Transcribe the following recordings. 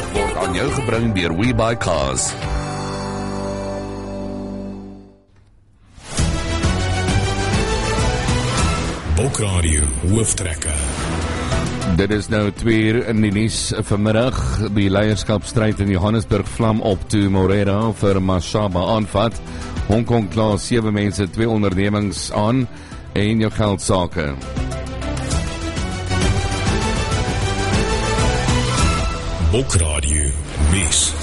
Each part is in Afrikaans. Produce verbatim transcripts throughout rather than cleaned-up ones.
Nuusberig word aan jou gebring deur WeBuyCars. Bokradio hooftrekke. Dit is nou twee uur in die nuus vanmiddag. Die leierskapstryd in Johannesburg vlam op toe Morera vir Mashaba aanvat. Hongkong kla sewe mense, twee ondernemings aan en jou geldsake. Bokradio nuus.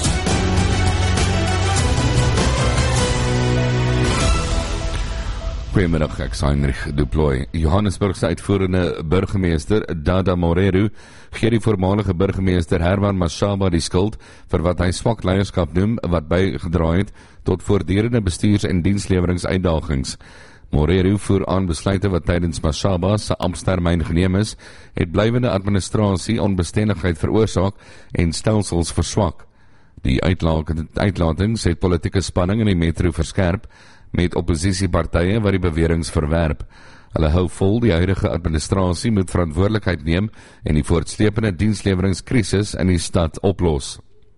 Goeiemiddag, ek is Heinrich Du Plooy. Johannesburg se uitvoerende burgemeester Dada Moreru gee die voormalige burgemeester Herman Mashaba die skuld vir wat hy swak leierskap noem wat bygedra het tot voortdurende bestuurs- en diensleweringuitdagings. Moreru voer aan besluite wat tydens Mashaba se amptetermyn geneem is, het blywende administrasie onbestendigheid veroorsaak en stelsels verswak. Die uitlatings het politieke spanning in die metro verskerp met oppositiepartye wat die beweringe verwerp. Hulle hou vol die huidige administrasie moet verantwoordelikheid neem en die voortsleepende diensleweringskrisis in die stad oplos.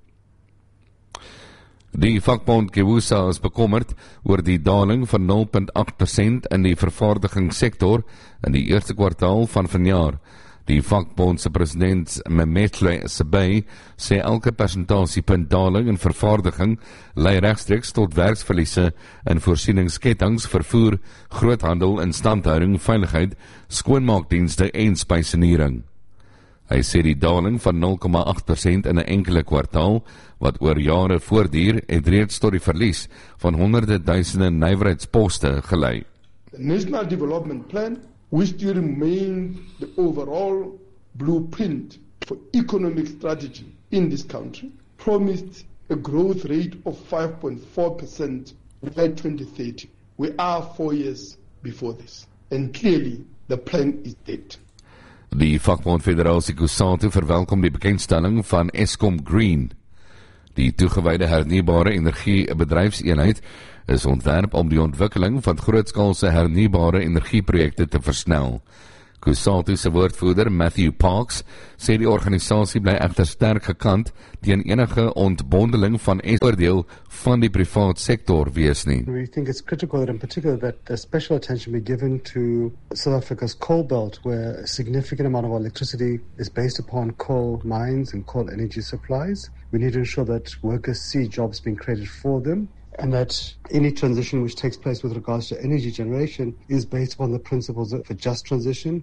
Die vakbond Gewusa is bekommerd oor die daling van nul komma agt persent in die vervaardigingssektor in die eerste kwartaal van vanjaar. Die vakbond se president Memetle Sebei sê elke persentasiepunt daling in vervaardiging lei regstreeks tot werksverliese in voorsieningsketTINGS, vervoer, groothandel, instandhouding, veiligheid, skoonmaakdienste en spysenering. Hy sê die daling van nul komma agt persent in 'n enkele kwartaal, wat oor jare voortduur, het reeds tot die verlies van honderde duisende nywerheidsposte gelei. The National Development Plan, which still remains the overall blueprint for economic strategy in this country, promised a growth rate of five point four percent by twenty thirty. We are four years before this, and clearly the plan is dead. Die vakbond Federasie Kusatu verwelkom die bekendstelling van Eskom Green. Die toegewyde hernubare energie bedryfseenheid is ontwerp om die ontwikkeling van grootskaalse hernubare energieprojekte te versnel. Kusatu se woordvoerder Matthew Parks sê die organisasie bly egter sterk gekant teen enige ontbondeling van oordeel van die privaat sektor wees nie. We think it's critical that in particular that a special attention be given to South Africa's coal belt, where a significant amount of our electricity is based upon coal mines and coal energy supplies. We need to ensure that workers see jobs being created for them, and that any transition which takes place with regards to energy generation is based upon the principles of a just transition.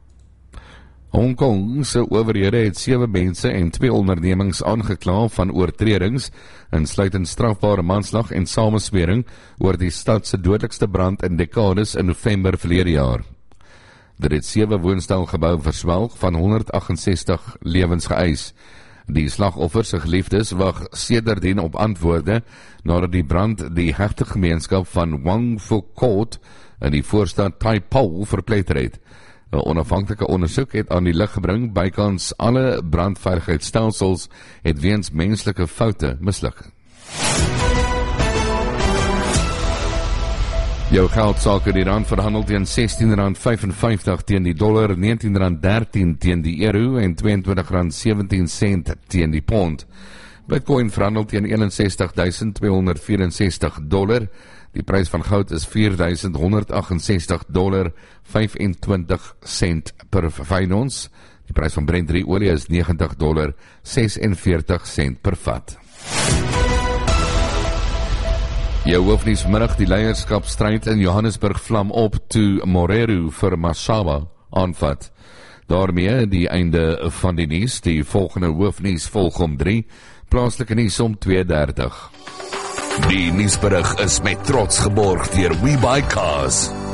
Hong Kong se owerhede het sewe mense en twee ondernemings aangekla van oortredings, insluitend strafbare manslag en sameswering oor die stad se dodelikste brand in dekades in November verlede jaar. Dit het sewe woonstelgebou verswelg van honderd agt en sestig lewens geëis. Die slagoffers se geliefdes wag sedertdien op antwoorde nadat die brand die hegte gemeenskap van Wang Fu Court in die voorstad Tai Po verpletter het. 'n Onafhanklike ondersoek het aan die lig gebring bykans alle brandveiligheidsstelsels het weens menslike foute misluk. Jou geldsake, die rand verhandel teen sestien rand vyfenvyftig teen die dollar, negentien rand dertien teen die euro en tweeëntwintig rand sewentien sent teen die pond. Bitcoin verhandel teen eenensestig duisend tweehonderd vierensestig dollar. Die prys van goud is vier duisend honderd agt en sestig dollar vyfentwintig sent per fyn ons. Die prys van Brent drie olie is negentig dollar sesenveertig sent per vat. Jou hoofnuus vanmiddag, die leierskapstryd in Johannesburg vlam op toe Moreru vir Mashaba aanvat. Daarmee die einde van die nuus. Die volgende hoofnuus volg om drie, plaaslike nuus om twee dertig. Die nuusberig is met trots geborg deur WeBuyCars.